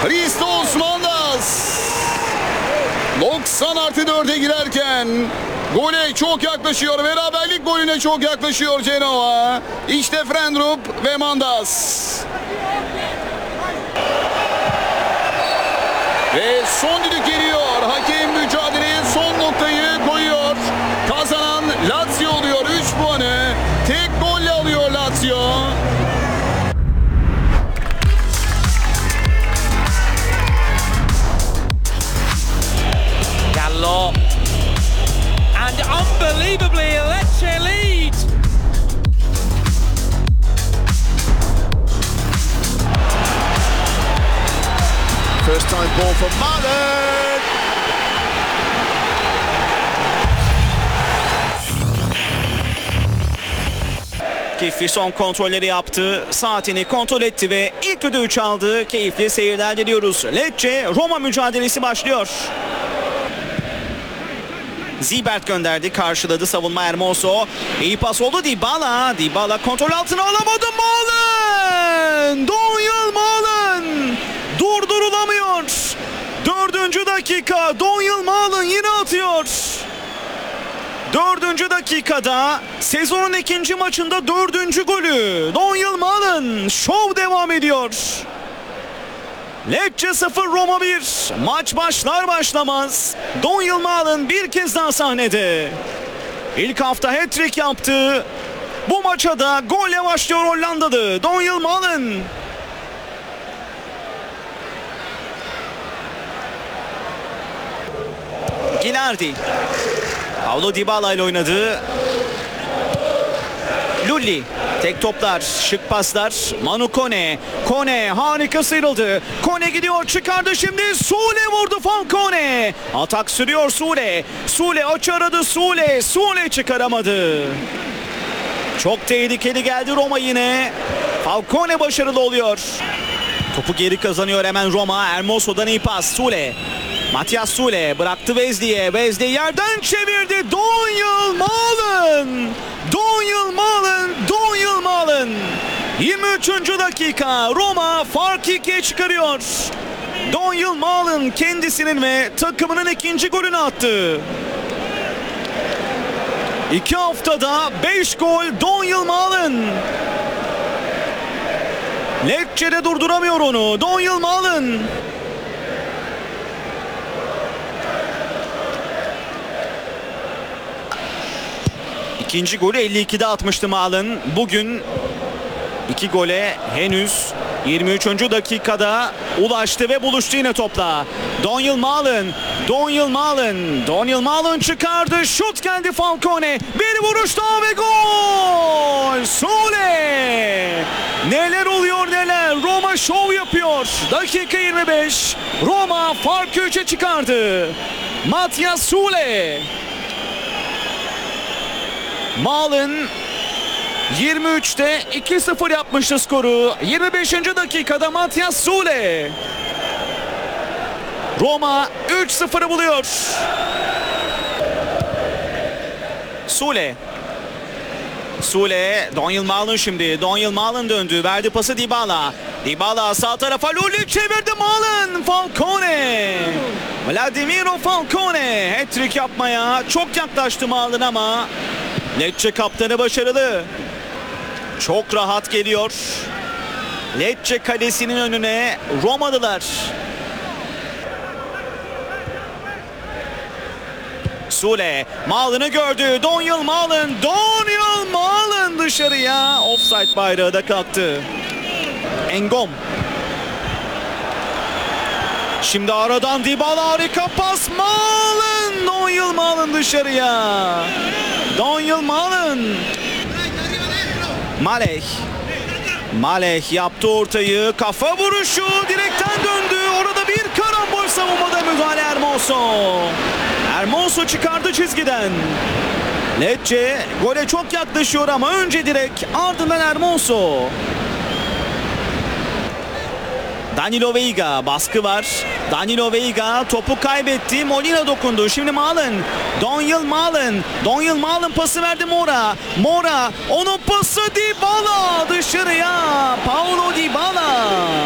Christos Mandas 90+4'e girerken gole çok yaklaşıyor. Beraberlik golüne çok yaklaşıyor Genoa. İşte Frendrup ve Mandas. Ve son düdük geliyor. Hakem mücadeleye son noktayı koyuyor. Kazanan Lazio oluyor. 3 puanı tek golle alıyor Lazio. Gallo. And unbelievably, Lecce lead. First time ball for Malen. Keyifli son kontrolleri yaptı. Saatini kontrol etti ve ilk düdüğü çaldı. Keyifli seyirler diliyoruz. Lecce Roma mücadelesi başlıyor. Zibert gönderdi. Karşıladı savunma Hermoso. İyi pas oldu Dybala. Dybala kontrol altına alamadı. Malen! Donyell Malen! Durdurulamıyor. 4. dakika. Donyell Malen yine atıyor. 4. dakikada sezonun 2. maçında 4. golü. Donyell Malen. Şov devam ediyor. Lecce 0 Roma 1. Maç başlar başlamaz Donyell Malen bir kez daha sahnede. İlk hafta hat-trick yaptı. Bu maça da golle başlıyor Hollandalı Donyell Malen. Gilardi. Paulo Dybala ile oynadı. Lulli. Tek toplar, şık paslar. Manu Kone. Kone harika sıyrıldı. Kone gidiyor, çıkardı şimdi. Sule vurdu Falcone. Atak sürüyor Sule. Sule aç aradı Sule. Sule çıkaramadı. Çok tehlikeli geldi Roma yine. Falcone başarılı oluyor. Topu geri kazanıyor hemen Roma. Hermoso'dan iyi pas. Sule. Matias Sule bıraktı Wesley'e. Wesley yerden çevirdi. Donyell Malen. Donyell Malen. Donyell Malen. 23. dakika. Roma fark 2'ye çıkarıyor. Donyell Malen kendisinin ve takımının 2. golünü attı. 2 haftada 5 gol Donyell Malen. Lecce'de durduramıyor onu. Donyell Malen. İkinci golü 52'de atmıştı Malen. Bugün 2 gole henüz 23. dakikada ulaştı ve buluştu yine topla. Donyell Malen. Donyell Malen. Donyell Malen çıkardı. Şut geldi Falcone. Bir vuruş daha ve gol. Sule. Neler oluyor neler. Roma şov yapıyor. Dakika 25. Roma farkı 3'e çıkardı. Matias Sule. Malen 23'te 2-0 yapmıştı skoru. 25. dakikada Matias Sule. Roma 3-0'ı buluyor. Sule. Sule. Donyell Malen şimdi. Donyell Malen döndü. Verdi pası Dybala. Dybala sağ tarafa. Lulli çevirdi Malen. Falcone. Vladimiro Falcone. Hat-trick yapmaya çok yaklaştı Malen ama Lecce kaptanı başarılı. Çok rahat geliyor. Lecce kalesinin önüne Romalılar. Sule. Malen'ı gördü. Donyell Malen. Donyell Malen dışarıya. Offside bayrağı da kalktı. Engom. Şimdi aradan Dybala harika pas. Malen. Donyell Malen dışarıya. Donyell Malen. Malek. Malek yaptı ortayı. Kafa vuruşu direkten döndü. Orada bir karambol savunmada müdahale Hermoso. Hermoso çıkardı çizgiden. Lecce gole çok yaklaşıyor ama önce direkt ardından Hermoso. Danilo Veiga baskı var. Danilo Veiga topu kaybetti. Molina dokundu. Şimdi Malen. Donyell Malen. Donyell Malen pası verdi Mora. Mora. Onun pası Dybala dışarıya. Paulo Dybala.